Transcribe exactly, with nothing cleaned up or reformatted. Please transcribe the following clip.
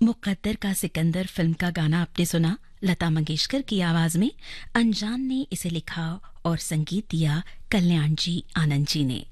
मुकद्दर का सिकंदर फिल्म का गाना आपने सुना लता मंगेशकर की आवाज में। अनजान ने इसे लिखा और संगीत दिया कल्याण जी आनंद जी ने।